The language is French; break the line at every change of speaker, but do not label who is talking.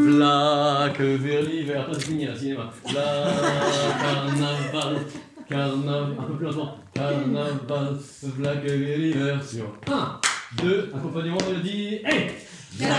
V'là que vers l'hiver. Toi, c'est fini, là, cinéma. V'là, carnaval, carnaval. Un peu plus lentement. Carnaval, v'là que vers l'hiver sur 1, 2, accompagnement mélodie. Hey!